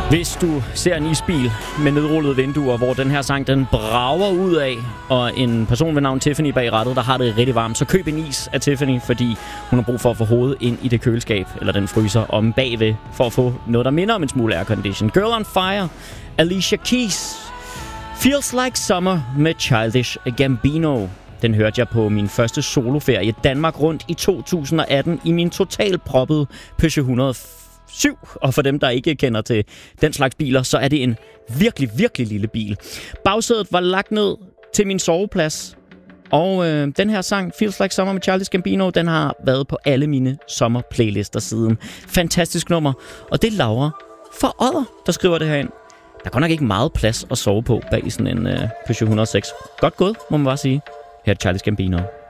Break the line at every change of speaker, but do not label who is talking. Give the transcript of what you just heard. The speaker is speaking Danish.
Hvis du ser en isbil med nedrullede vinduer, hvor den her sang den brager ud af, og en person ved navn Tiffany bag rattet, der har det rigtig varmt, så køb en is af Tiffany, fordi hun har brug for at få hovedet ind i det køleskab, eller den fryser om bagved, for at få noget, der minder om en smule aircondition. Girl on Fire, Alicia Keys. Feels Like Summer med Childish Gambino. Den hørte jeg på min første soloferie Danmark rundt i 2018 i min totalproppede Peugeot 107. Og for dem, der ikke kender til den slags biler, så er det en virkelig, virkelig lille bil. Bagsædet var lagt ned til min soveplads. Og den her sang, Feels Like Summer med Childish Gambino, den har været på alle mine sommerplaylister siden. Fantastisk nummer. Og det er Laura fra Odder, der skriver det her ind. Der er godt nok ikke meget plads at sove på bag sådan en Peugeot 106. Godt gået, må man bare sige. Her er Childish Gambino.